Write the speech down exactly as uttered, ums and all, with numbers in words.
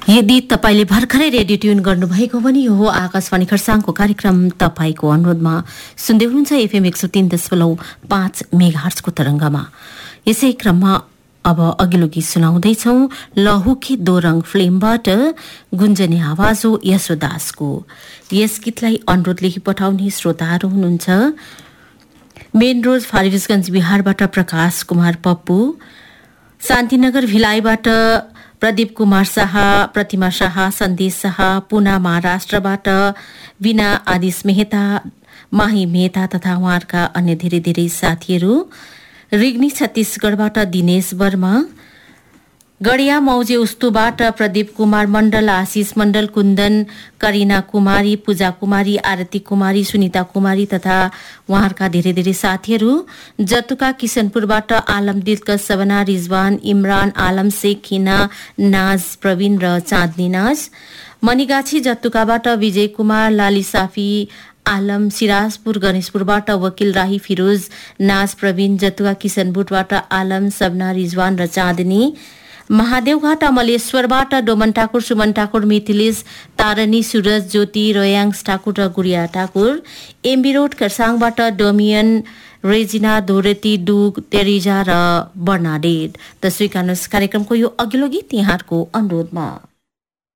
यदि तपाईले भर्खरै रेडियो ट्युन गर्नुभएको पनि हो आकाशवाणी खरसाङको कार्यक्रम तपाईको अनुरोधमा सुन्दै हुनुहुन्छ एफएम एक सौ तीन दशमलव पाँच मेगाहर्ट्जको तरंगमा। यसै क्रममा अब अघिल्लो गीत सुनाउँदैछौ लहुके दोरङ फिल्मबाट गुन्जने आवाज हो यशोदासको। यस गीतलाई अनुरोध लेखी पठाउने श्रोताहरू हुनुहुन्छ मेन रोड फारबिसगञ्ज बिहारबाट प्रकाश कुमार पप्पू, शान्तिनगर भिलाईबाट प्रदीप कुमार शाह, प्रतिमा शाह, सन्देश शाह, पुना महाराष्ट्रबाट बिना आदिश मेहता, माही मेहता तथा उहाँहरूका अन्य धेरै धेरै साथीहरू, रिग्नी छत्तीसगढ़बाट दिनेश वर्मा, गडिया मौजे उस्तुबाट प्रदीप कुमार मण्डल, आशिष मण्डल, कुन्दन, करिना कुमारी, पूजा कुमारी, आरती कुमारी, सुनिता कुमारी तथा उहाँहरूका धेरै धेरै साथीहरू, जतुका किशनपुरबाट आलम दिलकश, सबना, रिजवान, इमरान, आलम शेख, हिना, नाज, प्रवीण र चाँदनी नाज, मणिगाछी जतुकाबाट विजय कुमार, लाली साफी, आलम, सिराजपुर गणेशपुरबाट वकिल राही फिरोज, नाज, प्रवीण, जतुका किशनपुरबाट आलम, सबना, रिजवान र चाँदनी, महादेवघाट अमलेश्वरबाट डोमन ठाकुर, सुमन ठाकुर, मिथिलेश, तारणी, सूरज, ज्योति, रोयांश ठाकुर र गुडिया ठाकुर, एमबी रोड खरसाङबाट डोमियन, रेजिना, धोरेती, डुग, तेरिजा र बर्नाडेट। त स्वीकार्नुहोस् कार्यक्रमको यो अघिल्लो गीत यहाँहरूको अनुरोधमा।